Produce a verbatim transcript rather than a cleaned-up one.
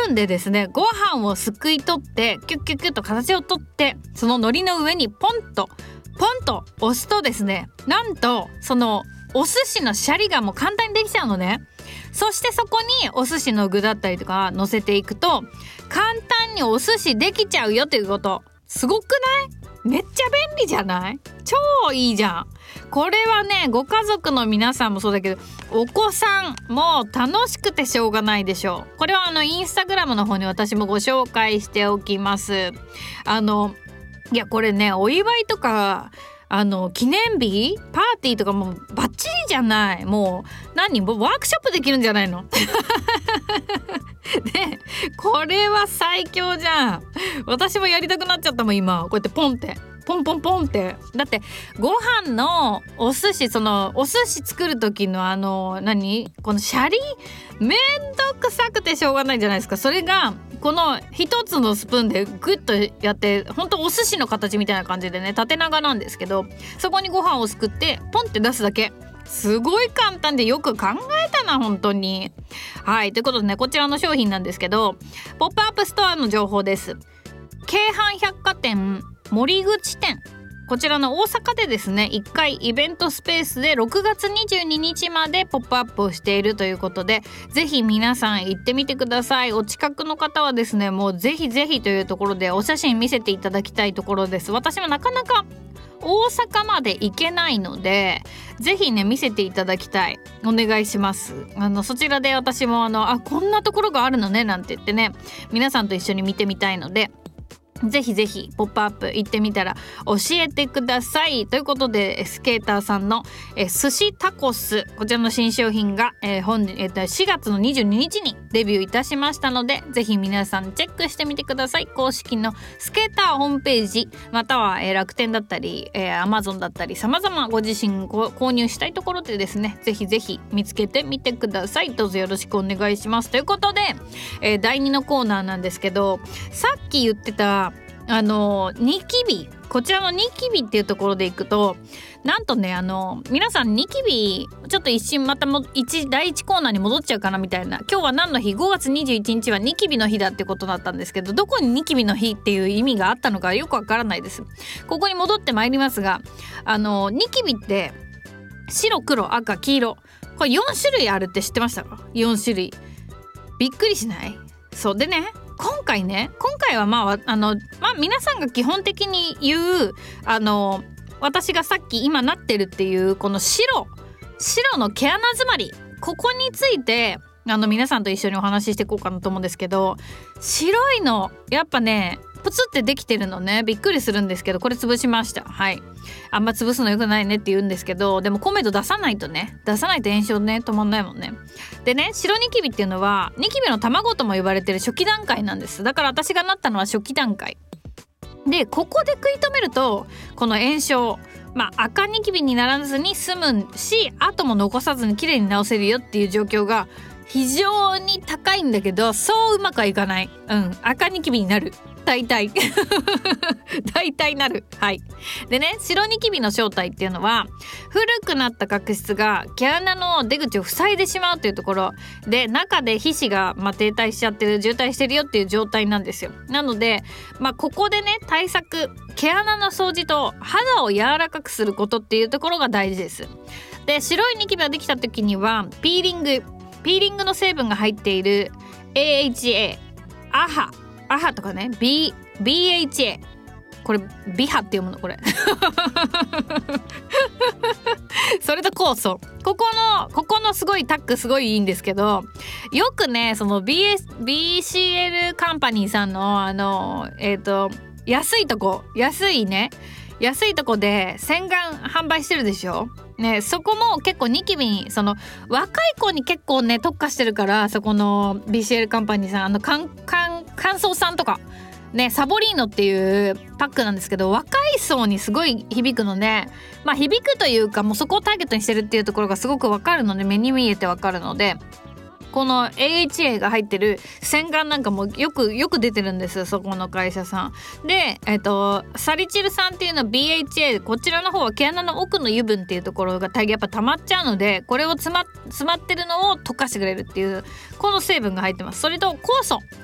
ーンでですねご飯をすくい取ってキュッキュッキュッと形を取って、その海苔の上にポンとポンと押すとですね、なんとそのお寿司のシャリがもう簡単にできちゃうのね。そしてそこにお寿司の具だったりとか乗せていくと簡単にお寿司できちゃうよということ。すごくない？めっちゃ便利じゃない？超いいじゃん。これはね、ご家族の皆さんもそうだけどお子さんも楽しくてしょうがないでしょう。これはあのインスタグラムの方に私もご紹介しておきます。あのいやこれね、お祝いとかあの記念日パーティーとかもバッチリじゃない。もう何ワークショップできるんじゃないので、これは最強じゃん。私もやりたくなっちゃったもん今。こうやってポンってポンポンポンって。だってご飯のお寿司、そのお寿司作る時のあの何このシャリめんどくさくてしょうがないじゃないですか。それがこの一つのスプーンでグッとやって、ほんとお寿司の形みたいな感じでね、縦長なんですけど、そこにご飯をすくってポンって出すだけ。すごい簡単でよく考えたな本当に。はい、ということでね、こちらの商品なんですけど、ポップアップストアの情報です。京阪百貨店森口店、こちらの大阪でですねいっかいイベントスペースでろくがつにじゅうににちまでポップアップをしているということで、ぜひ皆さん行ってみてください。お近くの方はですね、もうぜひぜひというところでお写真見せていただきたいところです。私もなかなか大阪まで行けないので、ぜひね見せていただきたい。お願いします。あのそちらで私もあのあこんなところがあるのねなんて言ってね、皆さんと一緒に見てみたいので、ぜひぜひポップアップ行ってみたら教えてください。ということでスケーターさんのえ寿司タコス、こちらの新商品が、えー本えー、しがつのにじゅうににちにデビューいたしましたので、ぜひ皆さんチェックしてみてください。公式のスケーターホームページまたは、えー、楽天だったり、えー、Amazon だったり様々ご自身ご購入したいところでですね、ぜひぜひ見つけてみてください。どうぞよろしくお願いします。ということで、えー、だいにのコーナーなんですけど、さっき言ってたあのニキビ、こちらのニキビっていうところでいくと、なんとねあの皆さんニキビちょっと一瞬またも一第一コーナーに戻っちゃうかなみたいな、今日は何の日、ごがつにじゅういちにちはニキビの日だってことだったんですけど、どこにニキビの日っていう意味があったのかよくわからないです。ここに戻ってまいりますが、あのニキビって白黒赤黄色、これよんしゅるいあるって知ってましたか？よんしゅるい。びっくりしない？そうでね、今回ね今回はまああのまあ皆さんが基本的に言うあの私がさっき今なってるっていうこの白白の毛穴詰まり、ここについてあの皆さんと一緒にお話ししていこうかなと思うんですけど、白いのやっぱねプツってできてるのね、びっくりするんですけど、これ潰しました。はい、あんま潰すのよくないねって言うんですけど、でもコメント出さないとね出さないと炎症ね止まんないもんね。でね、白ニキビっていうのはニキビの卵とも呼ばれてる初期段階なんです。だから私がなったのは初期段階で、ここで食い止めるとこの炎症、まあ赤ニキビにならずに済むし、跡も残さずに綺麗に治せるよっていう状況が非常に高いんだけど、そううまくはいかない。うん赤ニキビになる、大体大体なる。はいでね、白ニキビの正体っていうのは古くなった角質が毛穴の出口を塞いでしまうというところで、中で皮脂が、まあ、停滞しちゃってる、渋滞してるよっていう状態なんですよ。なので、まあ、ここでね対策、毛穴の掃除と肌を柔らかくすることっていうところが大事です。で白いニキビができた時にはピーリングピーリングの成分が入っている エーエイチエー、 アハアハとかね、 B、ビーエイチエー、 これビハって読むのこれそれと酵素、ここのここのすごいタッグすごいいいんですけど、よくねその ビーエス ビーシーエル カンパニーさんのあのえっと安いとこ安いね安いとこで洗顔販売してるでしょね。そこも結構ニキビにその若い子に結構ね特化してるから、そこの ビーシーエル カンパニーさん、あの乾乾乾燥さんとかね、サボリーノっていうパックなんですけど、若い層にすごい響くので、まあ響くというかもうそこをターゲットにしてるっていうところがすごくわかるので、目に見えてわかるので、この エーエイチエー が入ってる洗顔なんかもよくよく出てるんです、そこの会社さんで。えっとサリチル酸っていうのは ビーエイチエー、 こちらの方は毛穴の奥の油分っていうところがやっぱ溜まっちゃうので、これを詰ま詰まってるのを溶かしてくれるっていうこの成分が入ってます。それと酵素